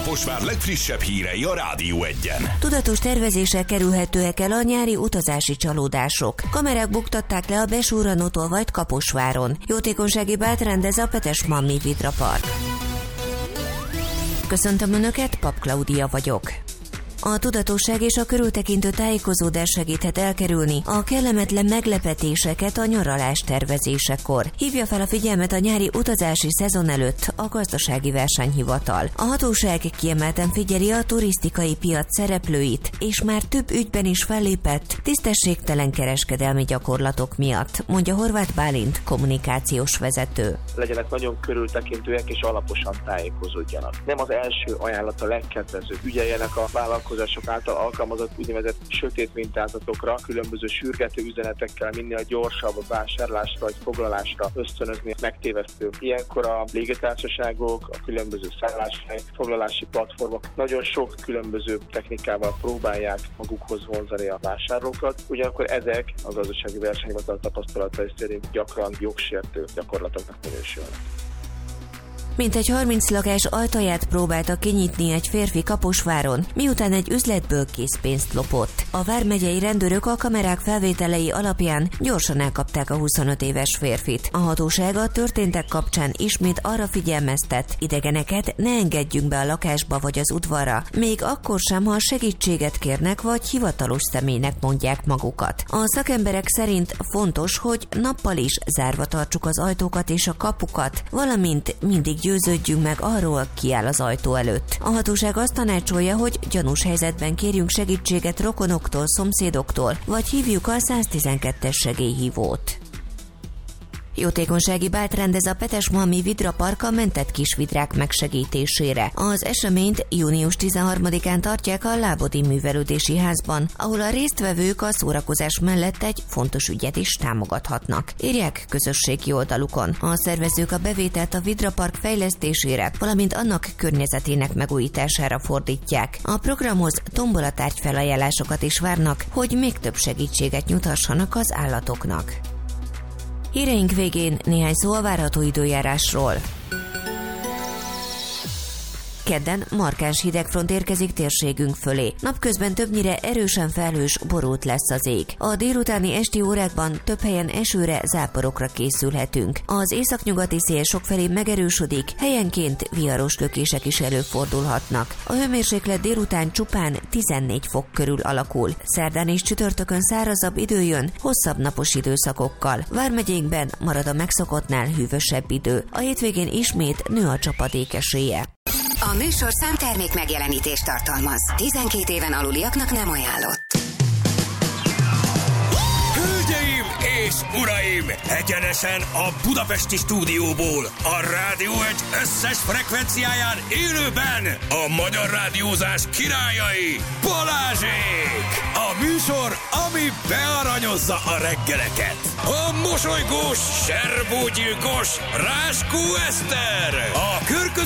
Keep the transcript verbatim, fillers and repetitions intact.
Kaposvár legfrissebb hírei a Rádió Egyen. Tudatos tervezéssel kerülhetőek el a nyári utazási csalódások. Kamerák buktatták le a Besúranótól vagy Kaposváron. Jótékonysági bált rendez a Petesmalmi Vidrapark. Köszöntöm Önöket, Pap Klaudia vagyok. A tudatosság és a körültekintő tájékozódás segíthet elkerülni a kellemetlen meglepetéseket a nyaralás tervezésekor. Hívja fel a figyelmet a nyári utazási szezon előtt a Gazdasági Versenyhivatal. A hatóság kiemelten figyeli a turisztikai piac szereplőit, és már több ügyben is fellépett tisztességtelen kereskedelmi gyakorlatok miatt, mondja Horváth Bálint, kommunikációs vezető. Legyenek nagyon körültekintőek és alaposan tájékozódjanak. Nem az első ajánlat a legkedvezőbb. Ügyeljenek a vállalkozások által alkalmazott úgynevezett sötét mintázatokra, különböző sürgető üzenetekkel minél gyorsabb vásárlásra vagy foglalásra ösztönözni megtévesztő. Ilyenkor a légitársaságok, a különböző szálláshely, foglalási platformok nagyon sok különböző technikával próbálják magukhoz vonzani a vásárlókat, ugyanakkor ezek a Gazdasági Versenyhivatal tapasztalatai szerint gyakran jogsértő gyakorlatoknak minősülnek. Mintegy harminc lakás ajtaját próbálta kinyitni egy férfi Kaposváron, miután egy üzletből készpénzt lopott. A vármegyei rendőrök a kamerák felvételei alapján gyorsan elkapták a huszonöt éves férfit. A hatóság a történtek kapcsán ismét arra figyelmeztet, idegeneket ne engedjünk be a lakásba vagy az udvarra, még akkor sem, ha segítséget kérnek vagy hivatalos személynek mondják magukat. A szakemberek szerint fontos, hogy nappal is zárva tartsuk az ajtókat és a kapukat, valamint mindig győződjünk meg arról, ki áll az ajtó előtt. A hatóság azt tanácsolja, hogy gyanús helyzetben kérjünk segítséget rokonoktól, szomszédoktól, vagy hívjuk a száztizenkettes segélyhívót. Jótékonysági bált rendez a Petesmalmi Vidrapark a mentett kisvidrák megsegítésére. Az eseményt június tizenharmadikán tartják a Lábodi Művelődési Házban, ahol a résztvevők a szórakozás mellett egy fontos ügyet is támogathatnak. Írják közösségi oldalukon. A szervezők a bevételt a Vidrapark fejlesztésére, valamint annak környezetének megújítására fordítják. A programhoz tombolatárgy felajánlásokat is várnak, hogy még több segítséget nyújthassanak az állatoknak. Híreink végén néhány szó a várható időjárásról. Kedden markáns hidegfront érkezik térségünk fölé. Napközben többnyire erősen felhős, borult lesz az ég. A délutáni esti órákban több helyen esőre, záporokra készülhetünk. Az északnyugati szél sokfelé megerősödik, helyenként viharos lökések is előfordulhatnak. A hőmérséklet délután csupán tizennégy fok körül alakul. Szerdán és csütörtökön szárazabb idő jön, hosszabb napos időszakokkal. Vármegyénkben marad a megszokottnál hűvösebb idő. A hétvégén ismét nő a csapadék esélye. A műsor számtermék megjelenítést tartalmaz. tizenkét éven aluliaknak nem ajánlott. Hölgyeim és uraim! Egyenesen a budapesti stúdióból, a Rádió Egy összes frekvenciáján élőben a magyar rádiózás királyai, Balázsék! A műsor, ami bearanyozza a reggeleket. A mosolygós, serbógyilkos Ráskó Eszter! A körköző